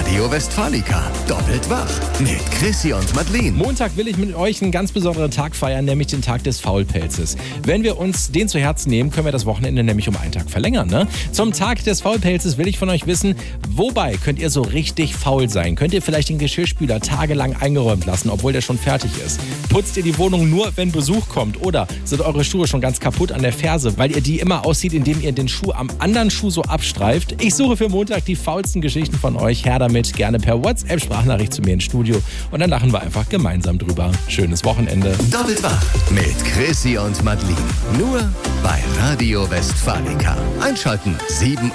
Radio Westfalica. Doppelt wach mit Chrissy und Madeleine. Montag will ich mit euch einen ganz besonderen Tag feiern, nämlich den Tag des Faulpelzes. Wenn wir uns den zu Herzen nehmen, können wir das Wochenende nämlich um einen Tag verlängern, ne? Zum Tag des Faulpelzes will ich von euch wissen, wobei könnt ihr so richtig faul sein? Könnt ihr vielleicht den Geschirrspüler tagelang eingeräumt lassen, obwohl der schon fertig ist? Putzt ihr die Wohnung nur, wenn Besuch kommt? Oder sind eure Schuhe schon ganz kaputt an der Ferse, weil ihr die immer auszieht, indem ihr den Schuh am anderen Schuh so abstreift? Ich suche für Montag die faulsten Geschichten von euch. Her damit, gerne per WhatsApp-Sprachnachricht zu mir ins Studio. Und dann lachen wir einfach gemeinsam drüber. Schönes Wochenende. Doppelt wach mit Chrissy und Madeleine. Nur bei Radio Westfalica. Einschalten 7